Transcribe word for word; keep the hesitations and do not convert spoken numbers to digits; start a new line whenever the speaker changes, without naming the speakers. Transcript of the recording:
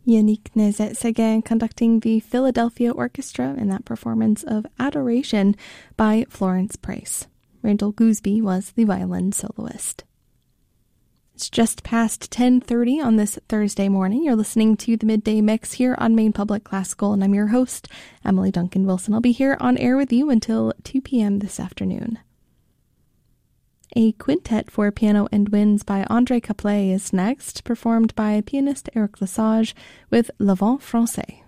Yannick Nézet-Séguin conducting the Philadelphia Orchestra in that performance of Adoration by Florence Price. Randall Gooseby was the violin soloist. It's just past ten thirty on this Thursday morning. You're listening to the Midday Mix here on Maine Public Classical, and I'm your host, Emily Duncan Wilson. I'll be here on air with you until two p.m. this afternoon. A quintet for piano and winds by André Caplet is next, performed by pianist Eric Lesage with Le Vent Français.